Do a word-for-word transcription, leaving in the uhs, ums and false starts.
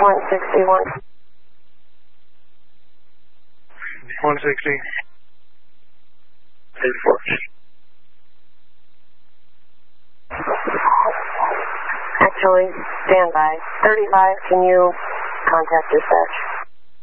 one sixty-one. one sixty. eight four. Actually, stand by. thirty-five, can you contact dispatch?